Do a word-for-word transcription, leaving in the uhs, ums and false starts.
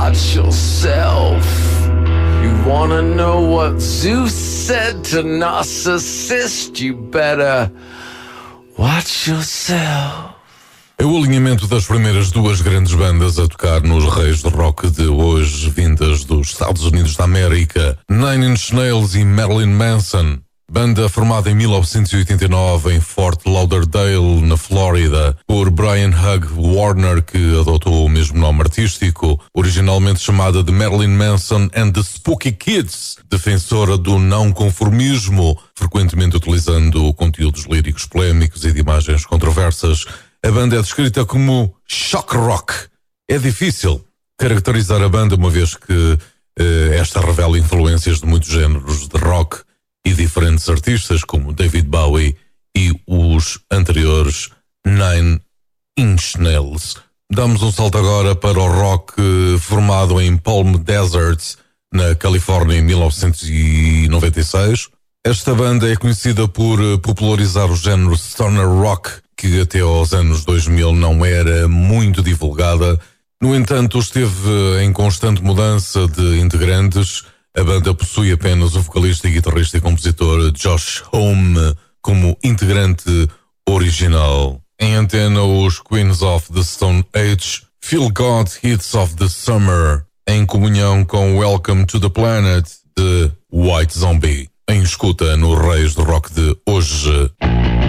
watch yourself. You wanna know what Zeus said to Narcissus? You better watch yourself. É o alinhamento das primeiras duas grandes bandas a tocar nos reis de rock de hoje, vindas dos Estados Unidos da América, Nine Inch Nails e Marilyn Manson. Banda formada em mil novecentos e oitenta e nove em Fort Lauderdale, na Flórida, por Brian Hugh Warner, que adotou o mesmo nome artístico, originalmente chamada de Marilyn Manson and the Spooky Kids, defensora do não conformismo, frequentemente utilizando conteúdos líricos polémicos e de imagens controversas. A banda é descrita como shock rock. É difícil caracterizar a banda, uma vez que eh, esta revela influências de muitos géneros de rock e diferentes artistas como David Bowie e os anteriores Nine Inch Nails. Damos um salto agora para o rock formado em Palm Desert, na Califórnia, em mil novecentos e noventa e seis. Esta banda é conhecida por popularizar o género stoner rock, que até aos anos dois mil não era muito divulgada. No entanto, esteve em constante mudança de integrantes. A banda possui apenas o vocalista e guitarrista e compositor Josh Homme como integrante original. Em antena, os Queens of the Stone Age, Feel God Hits of the Summer, em comunhão com Welcome to the Planet de White Zombie. Em escuta no Reis do Rock de hoje.